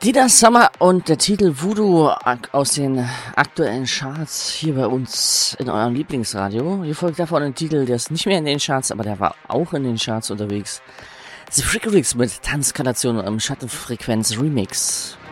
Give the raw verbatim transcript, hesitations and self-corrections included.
Dina Summer und der Titel Voodoo aus den aktuellen Charts hier bei uns in eurem Lieblingsradio. Hier folgt davon ein Titel, der ist nicht mehr in den Charts, aber der war auch in den Charts unterwegs. The Freakeriks mit Tanzkarnation und einem Schattenfrequenz Remix.